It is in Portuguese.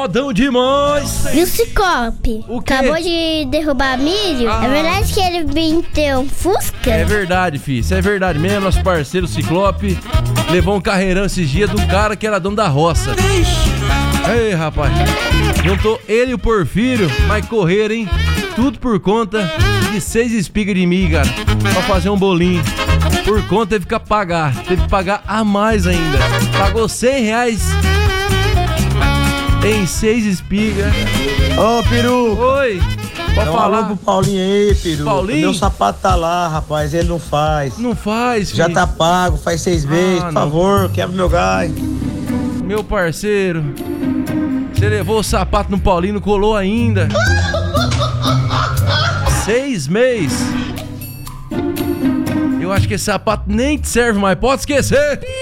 Modão demais! E o Ciclope? O quê? Acabou de derrubar milho? Ah. É verdade que ele veio ter um Fusca? É verdade, filho. Isso é verdade mesmo. Nosso parceiro Ciclope levou um carreirão esses dias de um cara que era dono da roça. Ei, rapaz. Juntou ele e o Porfírio, mas correram, hein? Tudo por conta de 6 espigas de milho, cara. Pra fazer um bolinho. Por conta teve que pagar. Teve que pagar a mais ainda. Pagou R$100 em 6 espigas. Ô, Peru, Oi. Pode dá um falar. alô pro Paulinho aí, Peru. Paulinho? Meu sapato tá lá, rapaz, ele não faz. Não faz, filho. Já tá pago, faz 6 meses, por não. favor, quebra meu gás. Meu parceiro, você levou o sapato no Paulinho, não colou ainda. 6 meses. Eu acho que esse sapato nem te serve mais, pode esquecer.